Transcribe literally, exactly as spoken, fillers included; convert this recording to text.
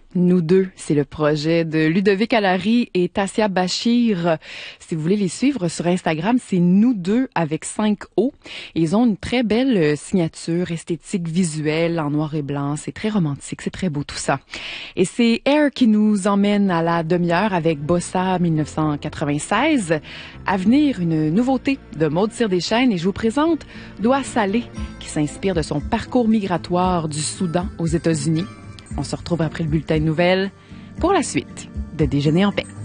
Nous deux, c'est le projet de Ludovic Allary et Tassia Bachir. Si vous voulez les suivre sur Instagram, c'est Nous deux avec cinq O. Et ils ont une très belle signature esthétique visuelle en noir et blanc. C'est très romantique, c'est très beau tout ça. Et c'est Air qui nous emmène à la demi-heure avec Bossa dix-neuf cent quatre-vingt-seize. À venir, une nouveauté de Maud Cyr-Deschênes et je vous présente Doigt salé qui s'inspire de son parcours migratoire du Soudan aux États-Unis. On se retrouve après le bulletin de nouvelles pour la suite de Déjeuner en paix.